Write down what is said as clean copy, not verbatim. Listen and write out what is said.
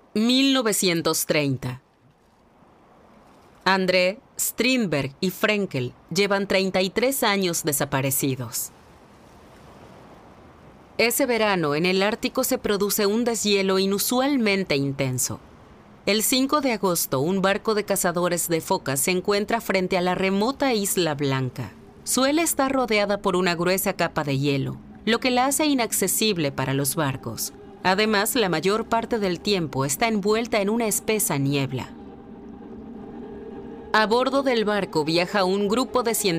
1930. André, Strindberg y Frenkel llevan 33 años desaparecidos. Ese verano, en el Ártico se produce un deshielo inusualmente intenso. El 5 de agosto, un barco de cazadores de focas se encuentra frente a la remota Isla Blanca. Suele estar rodeada por una gruesa capa de hielo, lo que la hace inaccesible para los barcos. Además, la mayor parte del tiempo está envuelta en una espesa niebla. A bordo del barco viaja un grupo de científicos